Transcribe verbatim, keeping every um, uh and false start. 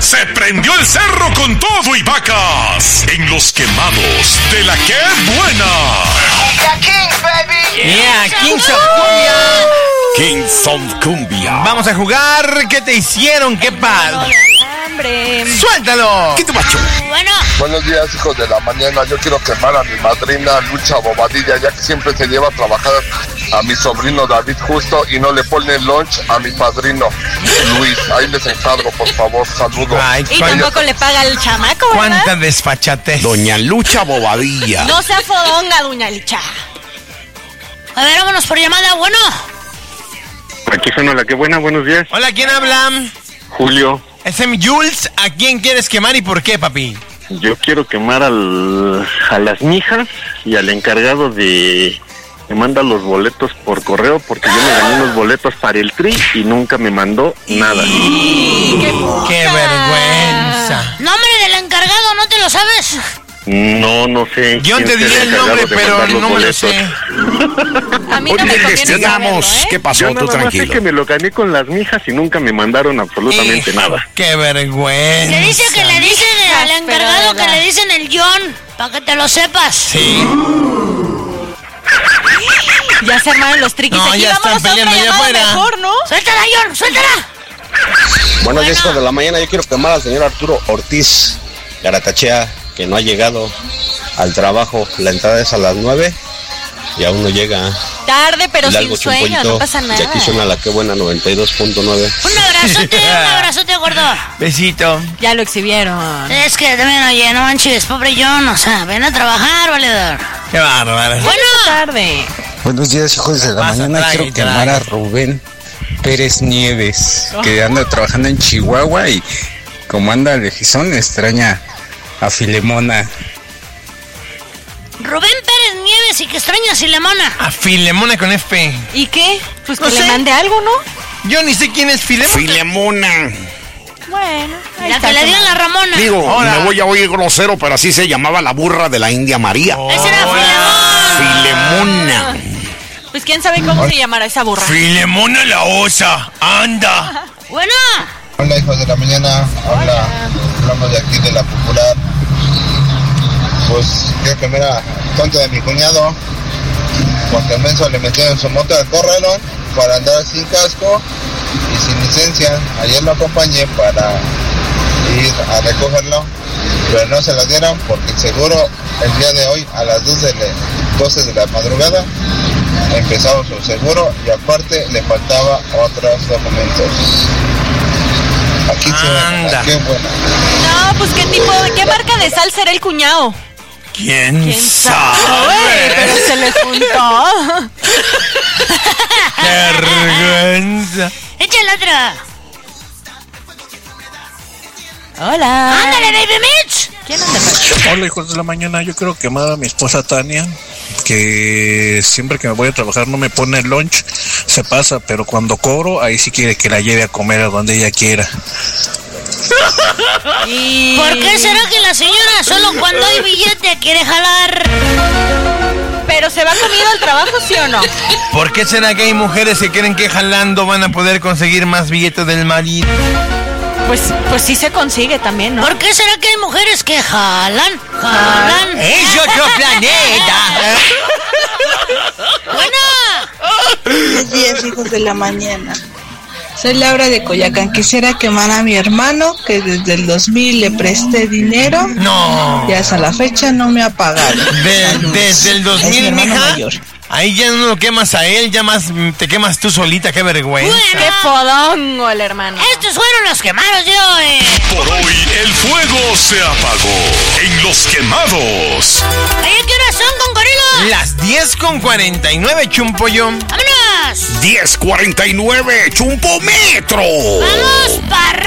Se prendió el cerro con todo y vacas en Los Quemados de la Que Buena. Yeah, Kings, baby. Yeah, Kings of Cumbia. Kings of Cumbia. Vamos a jugar. ¿Qué te hicieron? ¿Qué pasa? ¡Suéltalo! ¿Qué te macho? Bueno. Buenos días, hijos de la mañana. Yo quiero quemar a mi madrina Lucha Bobadilla, ya que siempre se lleva a trabajar a mi sobrino David Justo y no le pone lunch a mi padrino Luis. Ahí les encargo, por favor. Saludos. Ay, y tampoco le paga al chamaco, ¿verdad? Cuánta desfachatez. Doña Lucha Bobadilla. No sea fodonga, doña Lucha. A ver, vámonos por llamada. Bueno. Aquí suena la Que Buena. Buenos días. Hola, ¿quién habla? Julio. Es mi Jules. ¿A quién quieres quemar y por qué, papi? Yo quiero quemar al, a las mijas y al encargado de que manda los boletos por correo, porque yo me gané unos boletos para el Tri y nunca me mandó nada. ¡Qué, ¡Qué vergüenza! ¿Nombre del encargado no te lo sabes? No, no sé. Yo te diré el nombre, pero no me lo sé. A mí no me conviene saberlo, ¿eh? ¿Qué pasó? Yo Tú nada más sé tranquilo. que me lo gané con las mijas y nunca me mandaron absolutamente Hijo, nada. ¡Qué vergüenza! Le dice que le dicen al encargado que le dicen el John, para que te lo sepas. Sí. Ya se armaron los triquis. No, Aquí ya vamos están a otra peleando allá llamada afuera. mejor, ¿no? Suéltala, John, suéltala. Buenos días, hijos de la mañana. Yo quiero quemar al señor Arturo Ortiz Garatachea, que no ha llegado al trabajo. La entrada es a las nueve y aún no llega. Tarde, pero Largo sin sueño, Chumpollito, no pasa y nada. aquí suena la Que Buena noventa y dos punto nueve. Un abrazote, un abrazote, gordo. Besito. Ya lo exhibieron. Es que también, oye, no manches, pobre John, o sea, ven a trabajar, valedor. ¡Qué bárbaro! Bueno. Tarde. Buenos días, hijos de la Pasa, mañana. trae, Quiero trae. quemar a Rubén Pérez Nieves, que anda trabajando en Chihuahua y como anda lejizón, extraña a Filemona. Rubén Pérez Nieves y que extraña a Filemona. A Filemona con F. ¿Y qué? Pues No que sé. le mande algo, ¿no? Yo ni sé quién es Filemona. Filemona. Bueno, ahí La está que le el dio a la Ramona. Digo, Ahora. me voy a oír grosero, pero así se llamaba la burra de la India María. Ese era Filemona. Pues quién sabe cómo se llamará esa burra. Filemona la osa. Anda. Bueno. Hola, hijos de la mañana. Hola. Hablamos de aquí de la Popular. Pues quiero quemar a tonto de mi cuñado, porque el menso le metió en su moto al corralón para andar sin casco y sin licencia. Ayer lo acompañé para ir a recogerlo, pero no se la dieron porque seguro el día de hoy a las dos de la, doce de la madrugada empezaba su seguro y aparte le faltaba otros documentos. Aquí se Anda. ve, qué buena. No, pues qué tipo, de qué marca de sal será el cuñado. ¿Quién, ¿Quién sabe? sabe? Pero se le juntó. ¡Qué vergüenza! Échale otra. Hola. Ándale, baby Mitch. ¿Quién anda? Hola, hijos de la mañana. Yo quiero quemar a mi esposa Tania, que siempre que me voy a trabajar no me pone lunch, se pasa, pero cuando cobro, ahí sí quiere que la lleve a comer a donde ella quiera. Y... ¿Por qué será que la señora solo cuando hay billete quiere jalar? ¿Pero se va comido al trabajo, sí o no? ¿Por qué será que hay mujeres que creen que jalando van a poder conseguir más billetes del marido? Pues, pues sí se consigue también, ¿no? ¿Por qué será que hay mujeres que jalan? Jalan. ¡Es otro planeta! Buena. Buenos días, hijos de la mañana. Soy Laura de Coyacán. Quisiera quemar a mi hermano, que desde el dos mil le presté dinero. No. Y hasta la fecha no me ha pagado. De- desde el dos Es mi mil, hermano mija. mayor. Ahí ya no lo quemas a él, ya más te quemas tú solita, qué vergüenza. Bueno. ¡Qué fodongo el hermano! Estos fueron los quemados de hoy. Por hoy el fuego se apagó en Los Quemados. Oye, ¿qué horas son, Concorilo? Las diez con cuarenta y nueve, Chumpollo. ¡Vámonos! diez cuarenta y nueve, Chumpometro. ¡Vamos, parra!